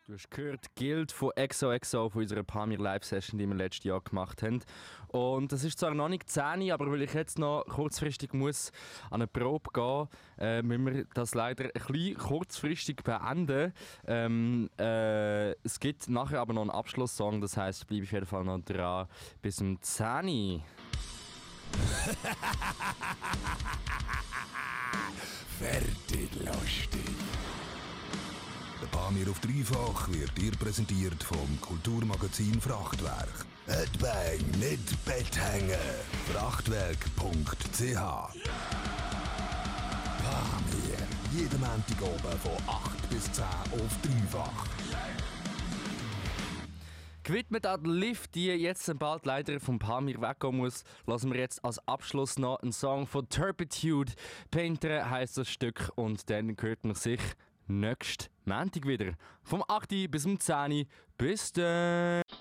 Du hast gehört, Guild von XOXO von unserer Pamir Live-Session, die wir letztes Jahr gemacht haben. Und das ist zwar noch nicht 10, aber weil ich jetzt noch kurzfristig muss an eine Probe gehen, müssen wir das leider ein bisschen kurzfristig beenden. Es gibt nachher aber noch einen Abschlusssong, das heisst, bleibe ich auf jeden Fall noch dran bis zum 10. Fertig lustig. Der Pamir auf dreifach wird dir präsentiert vom Kulturmagazin Frachtwerk. Et Bang, nicht Bett hängen. Frachtwerk.ch Pamir, jeden Montag oben von 8 bis 10 auf dreifach. Gewidmet an den Lift, die jetzt bald leider vom Pamir weggehen muss, lassen wir jetzt als Abschluss noch einen Song von Turpitude. Painter heisst das Stück und dann hört man sich nächsten Montag wieder. Vom 8. bis zum 10. Bis dann!